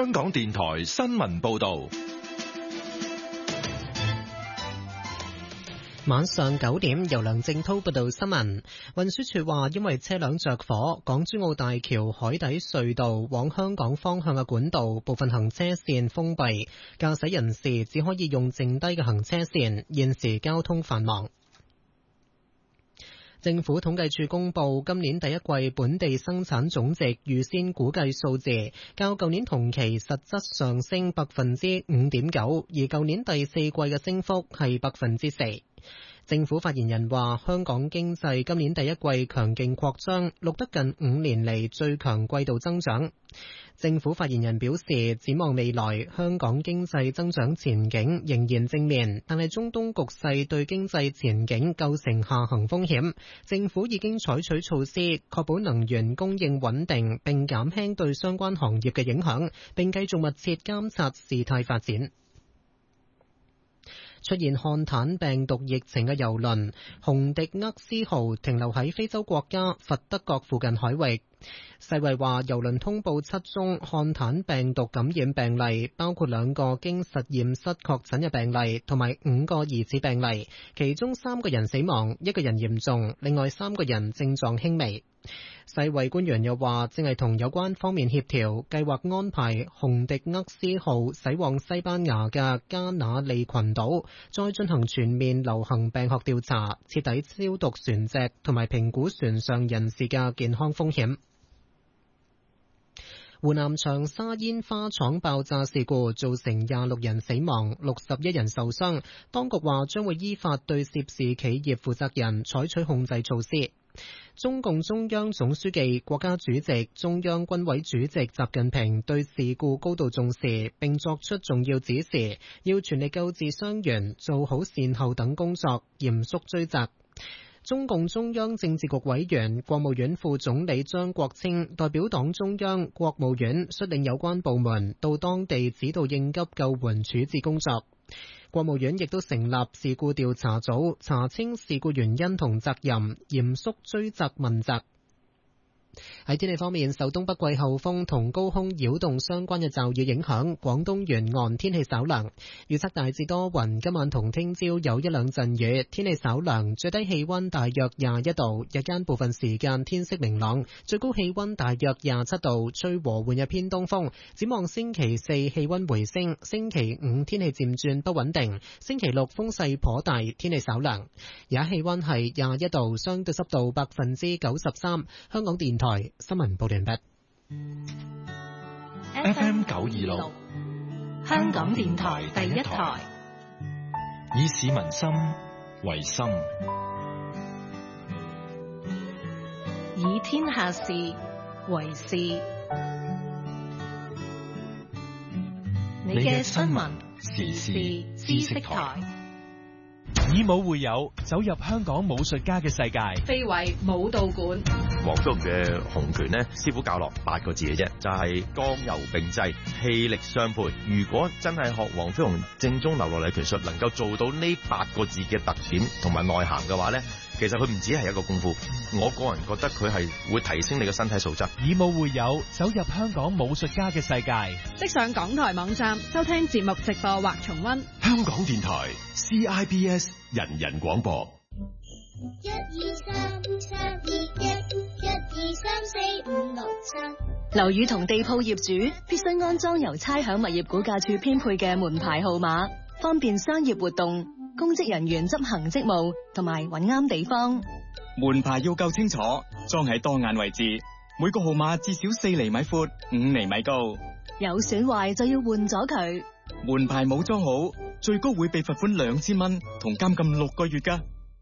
香港電台新聞報道。 晚上9點，由梁正滔報道新聞。運輸署話，因為車輛着火，港珠澳大橋海底隧道往香港方向嘅管道部分行車線封閉，駕駛人士只可以用剩低嘅行車線，現時交通繁忙。政府統計處公布今年第一季本地生產總值預先估計數字，較舊年同期實質上升5.9%，而舊年第四季嘅升幅係4%。政府發言人話，香港經濟今年第一季強勁擴張，錄得近5年嚟最強季度增長。政府發言人表示，展望未來，香港經濟增長前景仍然正面，但係中東局勢對經濟前景構成下行風險。政府已經採取措施，確保能源供應穩定，並減輕對相關行業嘅影響，並繼續密切監察事態發展。出現漢坦病毒疫情嘅郵輪洪迪厄斯號停留喺非洲國家佛得角附近海域。世衛話，郵輪通報7宗漢坦病毒感染病例，包括2個經實驗室確診嘅病例，同埋5個疑似病例，其中3個人死亡，1個人嚴重，另外3個人症狀輕微。世衛官員又話，正係同有關方面協調，計劃安排洪迪厄斯號駛往西班牙嘅加那利群島，再進行全面流行病學調查，徹底消毒船隻，同埋評估船上人士嘅健康風險。湖南長沙煙花廠爆炸事故造成26人死亡，61人受傷，當局話將會依法對涉事企業負責人採取控制措施。中共中央總書記、國家主席、中央軍委主席習近平對事故高度重視，並作出重要指示，要全力救治傷員，做好善後等工作，嚴肅追責。中共中央政治局委員、國務院副總理張國清代表黨中央、國務院率領有關部門到當地指導應急救援處置工作。國務院亦都成立事故調查組，查清事故原因同責任，嚴肅追責問責。喺天氣方面，受東北季候風同高空擾動相關嘅驟雨影響，廣東沿岸天氣稍涼，預測大致多雲，今晚同聽朝有一兩陣雨，天氣稍涼，最低氣溫大約21度，日間部分時間天色明朗，最高氣溫大約27度，吹和緩嘅偏東風。展望星期四氣溫回升，星期五天氣漸轉不穩定，星期六風勢頗大，天氣稍涼。而家氣溫係21度，相對濕度93%。香港電台新聞報道完畢。 FM 926， 香港電台第一台， 以市民心為心， 以天下事為事。你嘅新聞時事知識台。 以武會友，走入香港武術家嘅世界。 非遺武道館， 黃飛鴻嘅洪拳呢，師傅教落8個字嘅啫，就係剛柔並濟，氣力相配。如果真係學黃飛鴻正宗流落嚟拳術，能夠做到呢8個字嘅特點同埋內涵嘅話呢，其實佢唔止係一個功夫。我個人覺得佢係會提升你嘅身體素質。 以武會友，走入香港武術家嘅世界。 即上港台網站收聽節目直播或重溫。 香港電台 CIBS 人人廣播。 1233211234567。 樓宇同地鋪業主必須安裝由差餉物業估價署編配嘅門牌號碼，方便商業活動、公職人員執行職務同埋揾啱地方。 門牌要夠清楚，裝喺當眼位置，每個號碼至少4厘米闊、5厘米高。 有損壞就要換咗佢。 門牌冇裝好，最高會被罰款2000蚊同監禁6個月㗎。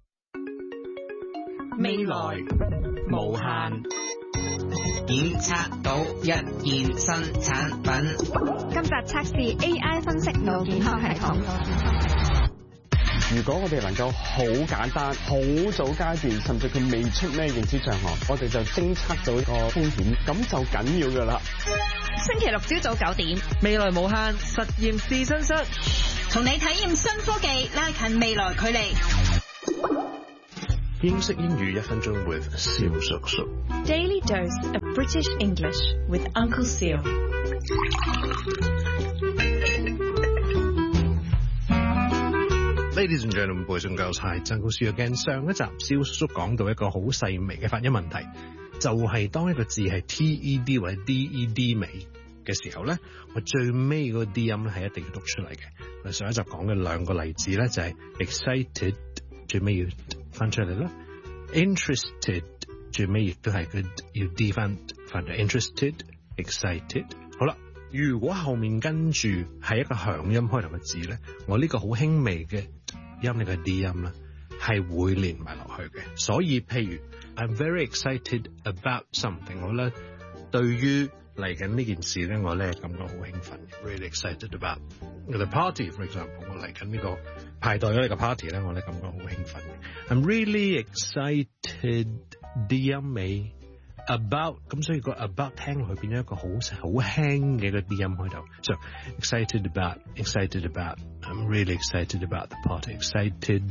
未來無限，檢測到一件新產品。 今集測試 AI 分析腦健康系統。 如果我哋能夠好簡單、好早階段，甚至佢未出咩認知障礙，我哋就偵測到個風險，咁就緊要㗎啦。 星期六朝早9點， 未來無限實驗試身室，同你體驗新科技，拉近未來距離。 英式英語1分鐘 with 蕭叔叔。 Daily dose of British English with Uncle Seal。 Ladies and gentlemen, boys and girls, hi， 曾高書again。上一集蕭叔叔講到一個好細微嘅發音問題，就係當一個字係 TED 或者 DED 尾嘅時候咧，我最尾嗰個 D 音咧係一定要讀出嚟嘅。我哋上一集講嘅兩個例子咧就係 excited 最尾要翻出嚟啦 ，interested 最尾亦都係佢要 D 翻到 interested excited。好啦，如果後面跟住係一個響音開頭嘅字咧，我呢個好輕微嘅音呢個 D 音啦，係會連埋落去嘅。所以譬如 I'm very excited about something， 我咧對於嚟緊呢件事咧，我咧感覺好興奮 ，really excited about the party for example， 我嚟緊呢個派代咗呢個 party 咧，我咧感覺好興奮嘅。I'm really excited D 音尾 about， 咁所以個 about 聽落去變咗一個好輕嘅一個 D 音開頭。So excited about，I'm really excited about the party，excited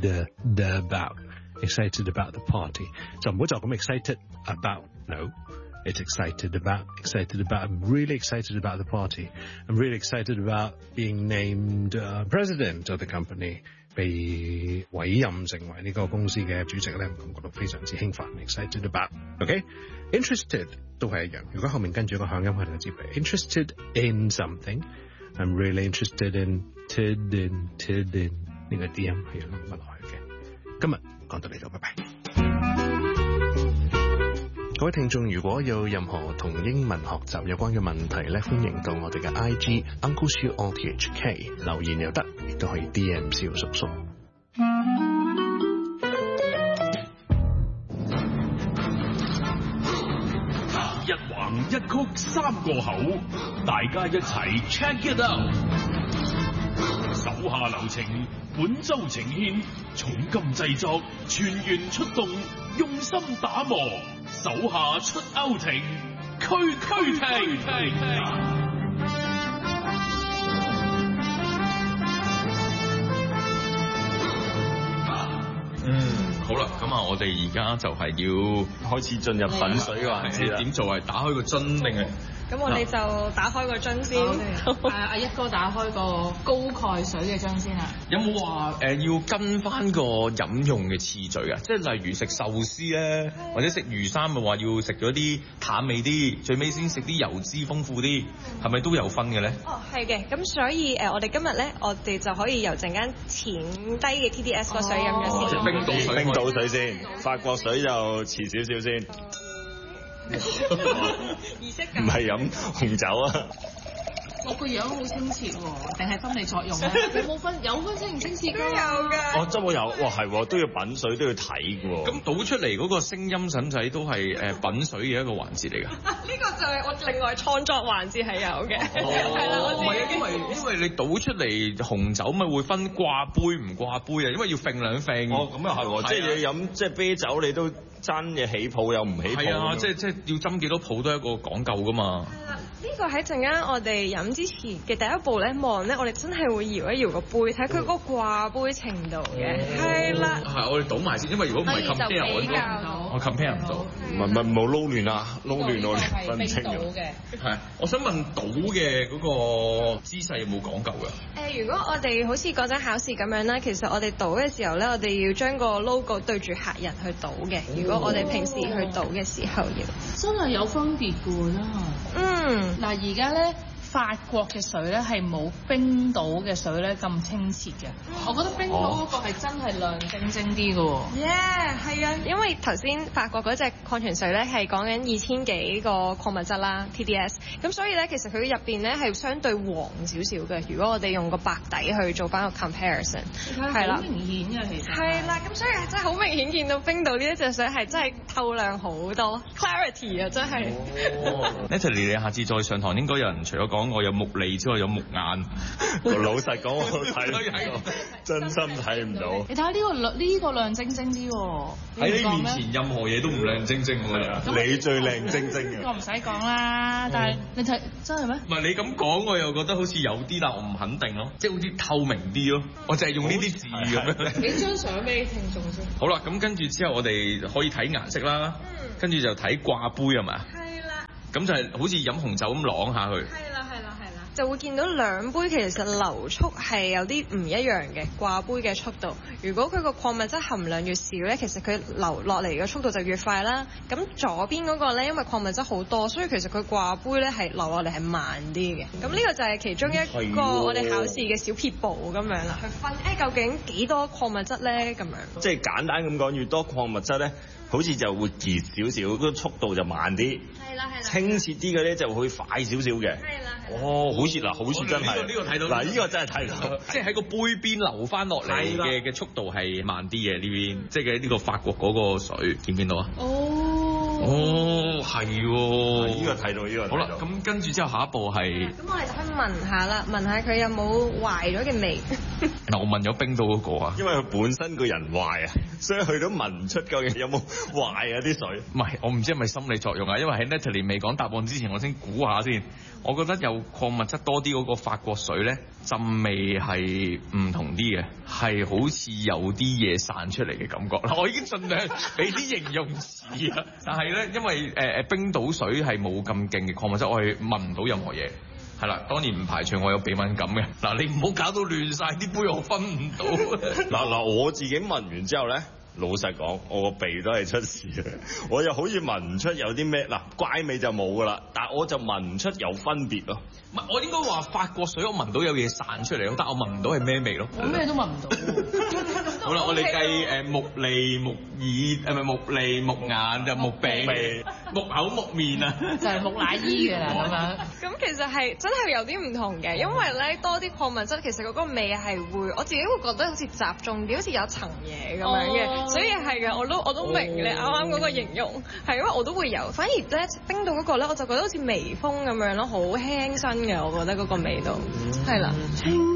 about the party， 就唔好就咁 excited about，no。It's excited about. I'm really excited about the party. I'm really excited about being named president of the company. 被委任成為呢個公司嘅主席咧，感覺到非常之興奮。Excited about. Okay? Interested 都係一樣。如果後面跟住一個響音開頭嘅字譬如 interested in something. I'm really interested in 呢個 D 音係要落落去嘅。今日講到呢度，拜拜。各位聽眾，如果有任何同英文學習有關嘅問題咧，歡迎到我哋嘅 IG Uncle Siu RTHK 留言又得，亦都可以 DM 蕭叔叔。 一橫一曲三個口，大家一齊 check it out。手下留情，本周呈獻重金製作，全員出動，用心打磨。手下出歐庭，區停。 好啦，咁啊，我哋而家就係要開始進入品水嘅環節啦。點做係打開個樽定係？ 咁我哋就打開個樽先。阿一哥打開個高鈣水嘅樽先啦。 有冇話要跟翻個飲用嘅次序啊？即係例如食壽司咧，或者食魚生咪話要食咗啲淡味啲，最尾先食啲油脂豐富啲，係咪都有分嘅咧？ 哦，係嘅。咁所以我哋今日咧，我哋就可以由陣間淺低嘅 TDS 個水飲咗先。 冰島水先，法國水就遲少少先。 儀式唔係飲紅酒啊！ 我個樣好清澈喎，定係心理作用咧？佢冇分，有分清唔清澈㗎？有㗎。 哦，真係有，哇係，都要品水都要睇㗎喎。 咁倒出嚟嗰個聲音使唔使都係品水嘅一個環節嚟㗎？ 呢個就係我另外創作環節係有嘅。係啦，我唔係啊，因為你倒出嚟紅酒咪會分掛杯唔掛杯啊，因為要揈兩揈。 哦，咁又係喎，即係你飲即係啤酒你都爭嘅起泡又唔起泡。 係啊，即係要斟幾多泡都係一個講究㗎嘛。 呢個喺陣間我哋飲之前嘅第一步咧，望咧我哋真係會搖一搖個杯，睇佢嗰個掛杯程度嘅，係啦。係我哋倒埋先，因為如果唔係 compare 我 compare 唔到。 唔好撈亂啊，撈亂我哋分清咗。 係，我想問倒嘅嗰個姿勢有冇講究㗎？ 如果我哋好似嗰陣考試咁樣啦，其實我哋倒嘅時候咧，我哋要將個 logo 對住客人去倒嘅。如果我哋平時去倒嘅時候要， 真係有分別㗎，真係。嗱，而家咧法國嘅水咧係冇冰島嘅水咧咁清澈嘅。我覺得冰島嗰個係真係亮晶晶啲嘅喎。 係啊，因為頭先法國嗰隻礦泉水咧係講緊2000幾個礦物質啦 TDS， 咁所以咧其實佢入邊咧係相對黃少少嘅。如果我哋用個白底去做翻個 comparison， 係啦，好明顯嘅其實。 係啦，咁所以真係好明顯見到冰島呢一隻水係真係透亮好多 clarity 啊，真係。 Natalie， 你下次再上堂應該有人除咗講我有木脷之外有木眼。 老實講我睇唔到，真心睇唔到。 你睇下呢個亮晶晶啲喎。 喺你面前任何嘢都唔亮晶晶㗎。 你最靚晶晶嘅。 我唔使講啦，但係你睇真係咩？ 唔係你咁講，我又覺得好似有啲，但我唔肯定咯，即係好似透明啲咯。我就係用呢啲字咁樣。 幾張相俾聽眾先。 好啦，咁跟住之後我哋可以睇顏色啦，跟住就睇掛杯係咪？ 係啦。 咁就係好似飲紅酒咁啷下去。 係啦。 就會見到兩杯其實流速係有啲唔一樣嘅掛杯嘅速度。如果佢個礦物質含量越少咧，其實佢流落嚟嘅速度就越快啦。咁左邊嗰個咧，因為礦物質好多，所以其實佢掛杯咧係流落嚟係慢啲嘅。咁呢個就係其中一個我哋考試嘅小撇步咁樣啦，去分究竟幾多礦物質咧咁樣。 即係簡單咁講，越多礦物質咧，好似就會結少少，個速度就慢啲。係啦。清澈啲嘅咧就會快少少嘅。係啦。哦，好似嗱，好似真係。呢個睇到。嗱，呢個真係睇到。 即係喺個杯邊流翻落嚟嘅速度係慢啲嘅呢邊，即係呢個法國嗰個水，見唔見到啊？哦，係喎。 呢個睇到，呢個。 好啦，咁跟住之後下一步係。咁我哋就去聞下啦，聞下佢有冇壞咗嘅味。 嗱，我問咗冰島嗰個啊， 因為佢本身個人壞啊，所以佢都聞唔出究竟有冇壞啊啲水。 唔係，我唔知係咪心理作用啊，因為喺 Natalie 未講答案之前，我先估下先。我覺得有礦物質多啲嗰個法國水咧，浸味係唔同啲嘅，係好似有啲嘢散出嚟嘅感覺。嗱，我已經盡量俾啲形容詞啊，但係咧，因為冰島水係冇咁勁嘅礦物質，我係聞唔到任何嘢。係啦，當然唔排除我有鼻敏感嘅。嗱，你唔好搞到亂晒啲杯，我分唔到。 嗱，我自己聞完之後咧，老實講，我個鼻都係出事嘅。我又好似聞唔出有啲咩，嗱，怪味就冇噶啦，但係我就聞唔出有分別咯。 唔係，我應該話法國水我聞到有嘢散出嚟咯，但我聞唔到係咩味咯。 我咩都聞唔到。 好啦，我哋計木脷、木耳，係咪木脷、木眼就木鼻、木口、木面啊？ 就係木乃伊㗎啦咁樣。 咁其實係真係有啲唔同嘅，因為咧多啲礦物質，其實嗰個味係會，我自己會覺得好似集中啲，好似有層嘢咁樣嘅，所以係嘅，我都明你啱啱嗰個形容，係因為我都會有，反而咧冰島嗰個咧，我就覺得好似微風咁樣咯，好輕身嘅，我覺得嗰個味道係啦。